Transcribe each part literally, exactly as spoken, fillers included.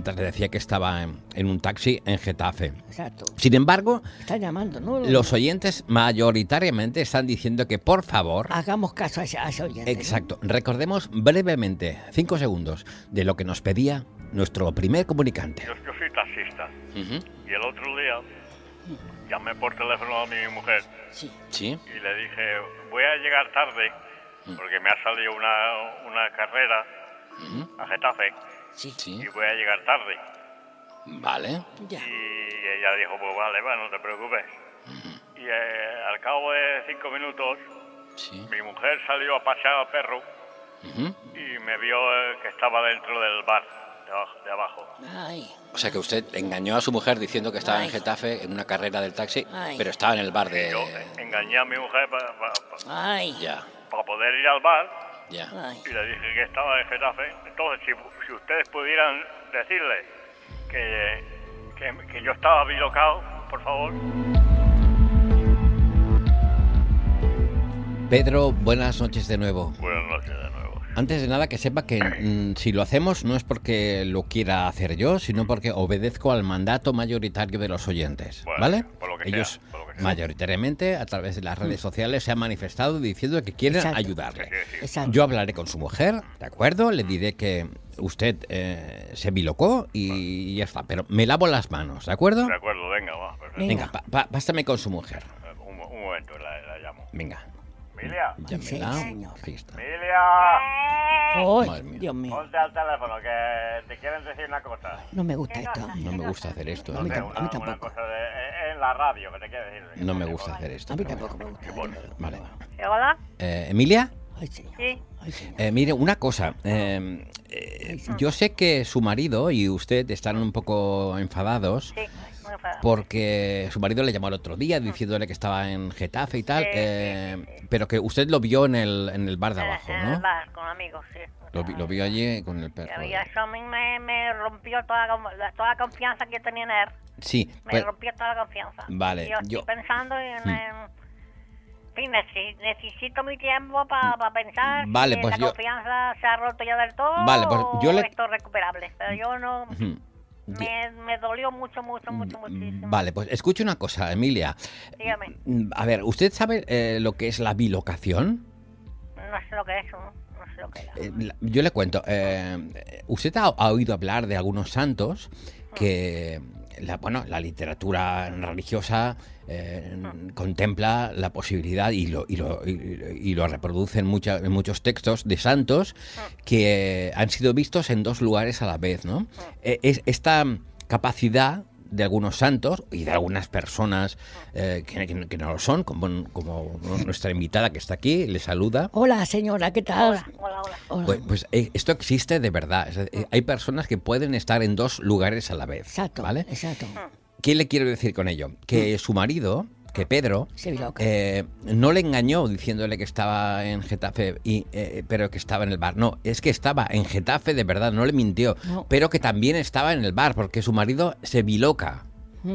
mientras le decía que estaba en, en un taxi en Getafe. Exacto. Sin embargo, Está llamando, ¿no? los oyentes mayoritariamente están diciendo que, por favor... Hagamos caso a ese, a ese oyente. Exacto. ¿No? Recordemos brevemente, cinco segundos, de lo que nos pedía nuestro primer comunicante. Yo, yo soy taxista. Uh-huh. Y el otro día llamé por teléfono a mi mujer Sí. Sí. y le dije, voy a llegar tarde porque me ha salido una, una carrera Uh-huh. a Getafe Sí. Sí. y voy a llegar tarde. Vale. Ya. Y ella dijo, pues vale, va, no te preocupes. Y eh, al cabo de cinco minutos, Sí. mi mujer salió a pasear al perro Uh-huh. y me vio eh, que estaba dentro del bar de abajo. De abajo. Ay. O sea que usted engañó a su mujer diciendo que estaba Ay. en Getafe en una carrera del taxi, Ay. pero estaba en el bar de... Yo eh, engañé a mi mujer para pa, pa, Ay. Ya, pa poder ir al bar ya. Ay. y le dije que estaba en Getafe. Entonces, si, si ustedes pudieran decirle que, que, que yo estaba bilocado, por favor. Pedro, buenas noches de nuevo. Buenas noches de nuevo. Antes de nada, que sepa que mm, si lo hacemos no es porque lo quiera hacer yo, sino porque obedezco al mandato mayoritario de los oyentes, Bueno, ¿vale? por lo que Ellos sea, por lo que sea. mayoritariamente a través de las redes sociales se han manifestado diciendo que quieren Exacto. ayudarle. Sí, sí. Exacto. Yo hablaré con su mujer, ¿de acuerdo? Le diré que usted eh, se bilocó y ya está, pero me lavo las manos, ¿de acuerdo? De acuerdo, venga, va. Perfecto. Venga. Venga, pa- pa- pásame con su mujer. Un, un momento, la, la llamo. Venga, Emilia, llámela. Sí, señor. Ahí está. Emilia, Ay, Madre mía. Dios mío. ponte al teléfono que te quieren decir una cosa. No me gusta esto. No me gusta hacer esto. A mí ¿eh? tampoco. Una, una tampoco. cosa de, eh, en la radio que te quiere decir. No me gusta hacer esto. A mí pero tampoco bueno. me gusta. Vale. Hola, Eh, ¿Emilia? Ay, señor. sí, Ay, señor. Eh, mire, una cosa. eh, eh, yo sé que su marido y usted están un poco enfadados sí, muy enfadada. porque su marido le llamó el otro día diciéndole que estaba en Getafe y tal, Sí, eh, sí, sí. pero que usted lo vio en el, en el bar de En- abajo, en ¿no? el bar, con amigos, sí. Lo, vi- lo vio allí con el Y perro. a mí eso a mí me, me rompió toda, la- la- toda la confianza que tenía en él. Sí, Me pues, rompió toda la confianza. Vale, Y yo estoy yo- pensando en... Hmm. en- en fin, necesi- necesito mi tiempo para pensar Vale, si pues la yo- confianza se ha roto ya del todo Vale, pues yo o le- esto es recuperable. Pero yo no... Ujú. Me, me dolió mucho, mucho, mucho, muchísimo. Vale, pues escuche una cosa, Emilia. Dígame, Mm, A ver, ¿usted sabe eh, lo que es la bilocación? no sé lo que es, no, no sé lo que es. Eh, la- yo le cuento. eh, ¿Usted ha, ha oído hablar de algunos santos que, la, bueno, la literatura religiosa eh, contempla la posibilidad y lo, y lo, y, y lo reproduce en, mucha- en muchos textos de santos que han sido vistos en dos lugares a la vez, ¿no? Eh, es, esta capacidad de algunos santos y de algunas personas eh, que, que- que no lo son, como, como nuestra invitada que está aquí, le saluda. Hola, señora, ¿qué tal? Hola, hola, hola. Hola. Pues, pues, eh, esto existe de verdad. Es decir, hay personas que pueden estar en dos lugares a la vez. Exacto, ¿Vale? exacto. ¿Qué le quiero decir con ello? Que su marido, que Pedro, Se biloca. eh, no le engañó diciéndole que estaba en Getafe, y, eh, pero que estaba en el bar. No, es que estaba en Getafe de verdad, no le mintió. No. Pero que también estaba en el bar, porque su marido se biloca. Mm.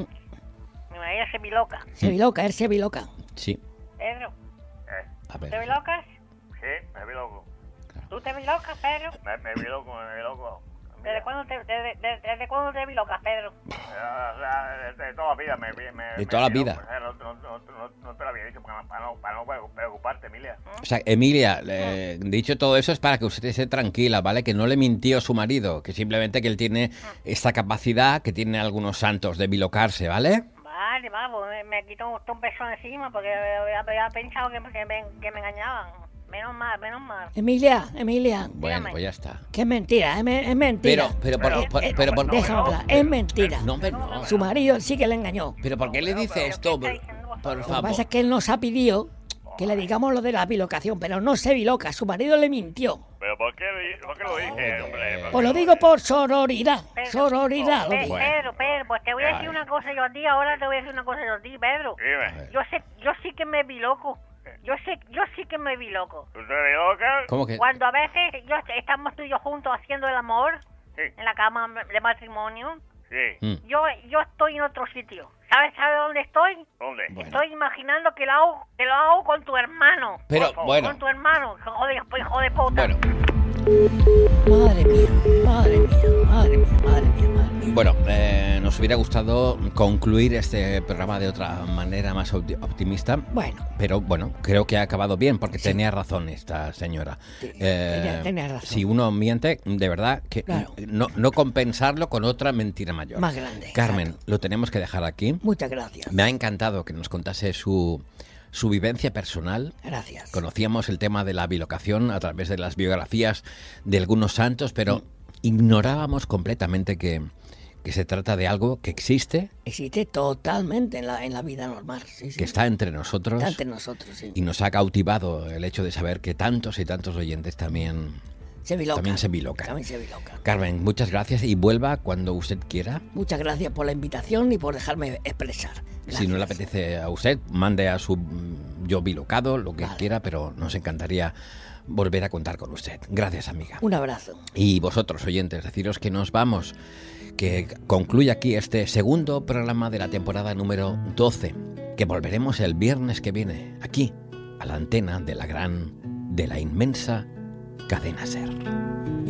Mi marido se biloca. Se biloca, él se biloca. Sí. Pedro, Eh, A ¿te ver. bilocas? sí, me vi loco. ¿Tú te bilocas, Pedro? Me, me vi loco, me vi loco. ¿Desde cuándo te, desde, desde, desde cuándo te bilocas, Pedro? Eh, o sea, de, de toda la vida me vi. Me, De me toda la vi vida. loco. O sea, no, no, no, no, no te lo había dicho para, para no, para no preocuparte, Emilia. O sea, Emilia, eh, dicho todo eso es para que usted esté tranquila, ¿vale? Que no le mintió a su marido, que simplemente que él tiene esta capacidad que tienen algunos santos de bilocarse, ¿vale? Vale, vamos, me, me quitó un, un peso encima porque había, había pensado que, me- que, me, que me engañaban. Menos mal, menos mal. Emilia, Emilia, Bueno, Dígame. pues ya está. que es mentira, es, me- es mentira. Pero, pero, por, Eh, por- eh, pero, por- déjame hablar, es mentira. No, hombre, no. Su marido sí que le engañó. Pero ¿por qué le dice esto? Por, por Lo que favor. pasa es que él nos ha pedido que le digamos lo de la bilocación, pero no se biloca, su marido le mintió. ¿Pero por qué, por qué lo dije, hombre? ¿Por Pues qué lo digo por sororidad, Pedro, sororidad. lo Pe- digo. Pedro, Pedro, pues te voy a decir Vale. una cosa yo a ti, ahora te voy a decir una cosa yo a ti, Pedro. Dime, Yo sé, yo sí que me biloco. Yo sé, yo sí que me biloco. ¿tú te vi loca? ¿Cómo que? Cuando a veces yo estamos tú y yo juntos haciendo el amor Sí, en la cama de matrimonio, sí. Mm. yo yo estoy en otro sitio. ¿Sabes, sabes dónde estoy? ¿Dónde? Bueno. Estoy imaginando que lo hago, que lo hago con tu hermano. Pero, Por favor, bueno, Con tu hermano, hijo de, hijo de puta. bueno. Madre mía, madre mía, madre mía, madre mía, madre mía. Bueno, eh, nos hubiera gustado concluir este programa de otra manera más opti- optimista. Bueno. Pero bueno, creo que ha acabado bien porque Sí. tenía razón esta señora. Sí, Eh, tenía- tenía razón. Si uno miente, de verdad, que Claro. no, no compensarlo con otra mentira mayor. Más grande, Carmen, exacto. lo tenemos que dejar aquí. Muchas gracias. Me ha encantado que nos contase su, su vivencia personal. Gracias. Conocíamos el tema de la bilocación a través de las biografías de algunos santos, pero ignorábamos completamente que, que se trata de algo que existe, Existe totalmente en la, en la vida normal. Sí, sí. que está entre nosotros Está entre nosotros, sí. y nos ha cautivado el hecho de saber que tantos y tantos oyentes también, Se bilocan. también se bilocan. También se bilocan. Carmen, muchas gracias y vuelva cuando usted quiera. Muchas gracias por la invitación y por dejarme expresar. Si no le Gracias. apetece a usted, mande a su mm, yo bilocado, lo que Vale. quiera, pero nos encantaría volver a contar con usted. Gracias, amiga. Un abrazo. Y vosotros, oyentes, deciros que nos vamos, que concluye aquí este segundo programa de la temporada número doce, que volveremos el viernes que viene, aquí, a la antena de la gran, de la inmensa Cadena SER.